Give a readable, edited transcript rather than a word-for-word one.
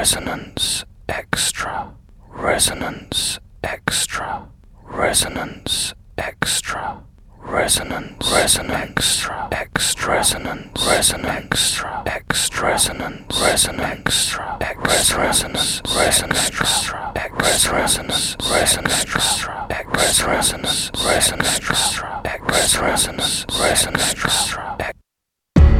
Resonance Extra. Resonance Extra. Resonance Extra. Resonance extra extra resonance extra extra resonance extra resonance extra resonance extra resonance extra resonance extra